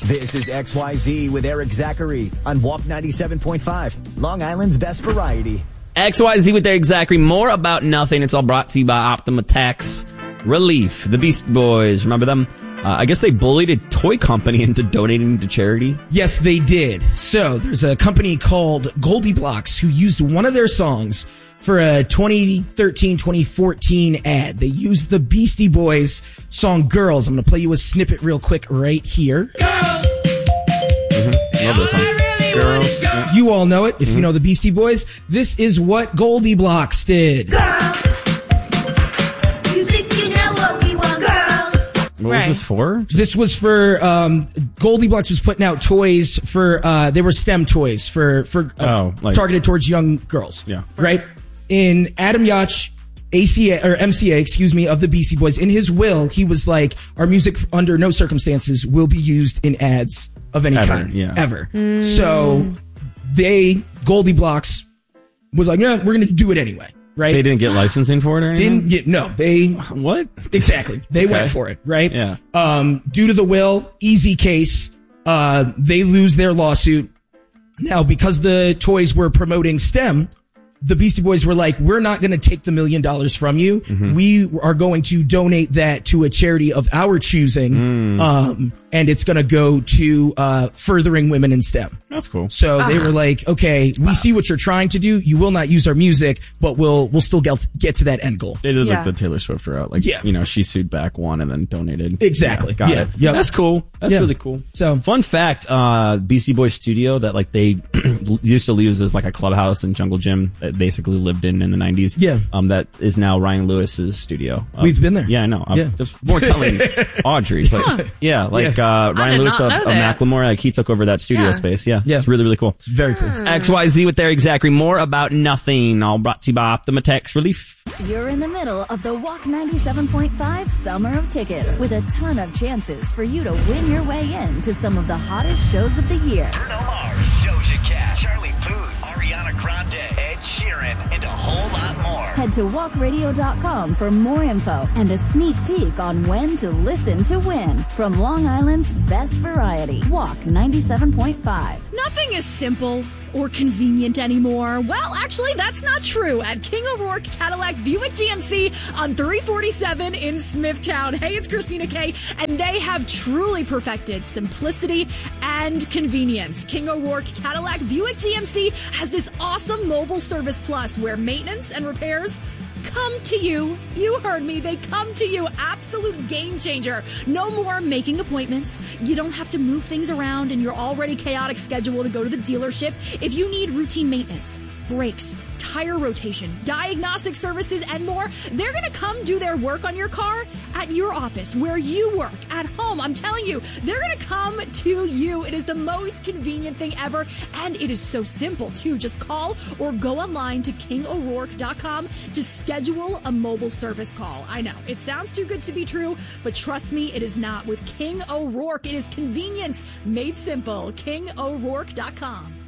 This is XYZ with Eric Zachary on Walk 97.5, Long Island's best variety. XYZ with Eric Zachary. More about nothing. It's all brought to you by Optima Tax Relief. The Beastie Boys. Remember them? I guess they bullied a toy company into donating to charity. Yes, they did. So there's a company called Goldie Blocks who used one of their songs for a 2013-2014 ad. They used the Beastie Boys song Girls. I'm going to play you a snippet real quick right here. Love this song. Girls. Yeah. You all know it if you know the Beastie Boys. This is what Goldie Blocks did. Girls, you think you know what we want, girls. What was this for? This was for Goldie Blocks was putting out toys for they were STEM toys for targeted towards young girls. Yeah. Right? In Adam Yauch, MCA, of the Beastie Boys, in his will, he was like, our music under no circumstances will be used in ads of any kind. Yeah. Ever. So Goldie Blocks was like, yeah, we're going to do it anyway. Right? They didn't get licensing for it or anything? What? Exactly. They went for it, right? Yeah. Due to the will, easy case, they lose their lawsuit. Now, because the toys were promoting STEM, the Beastie Boys were like, we're not going to take the $1 million from you. We are going to donate that to a charity of our choosing. And it's going to go to furthering women in STEM. That's cool. So they were like, okay, we see what you're trying to do. You will not use our music, but we'll still get to that end goal. They did like the Taylor Swift route. Like, she sued back, won, and then donated. Exactly. Got it. Yep. That's cool. That's really cool. So, fun fact, Beastie Boys studio that like they used to use as like a clubhouse and jungle gym that basically lived in the 90s. Yeah. That is now Ryan Lewis's studio. We've been there. Yeah, I know. Just more telling Audrey. But Ryan Lewis of Macklemore, like he took over that studio space. Yeah. It's really, really cool. It's very cool. XYZ with Eric Zachary. More about nothing. All brought to you by Optima Tax Relief. You're in the middle of the Walk 97.5 Summer of Tickets with a ton of chances for you to win your way in to some of the hottest shows of the year. Bruno Mars, Doja Cat, Charlie Puth, Ariana Grande, Ed Sheeran, and a whole lot more. Head to walkradio.com for more info and a sneak peek on when to listen to win from Long Island's best variety. Walk 97.5. Nothing is simple or convenient anymore. Well, actually, that's not true at King O'Rourke Cadillac Buick GMC on 347 in Smithtown. Hey, it's Christina Kay, and they have truly perfected simplicity and convenience. King O'Rourke Cadillac Buick GMC has this awesome mobile service plus where maintenance and repairs come to you. You heard me. They come to you. Absolute game changer. No more making appointments. You don't have to move things around in your already chaotic schedule to go to the dealership. If you need routine maintenance, brakes, tire rotation, diagnostic services, and more, they're going to come do their work on your car at your office, where you work, at home. I'm telling you, they're going to come to you. It is the most convenient thing ever, and it is so simple, too. Just call or go online to KingO'Rourke.com to schedule a mobile service call. I know, it sounds too good to be true, but trust me, it is not. With King O'Rourke, it is convenience made simple. KingO'Rourke.com.